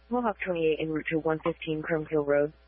Mohawk 28 en route to 115 Chrome Hill Road.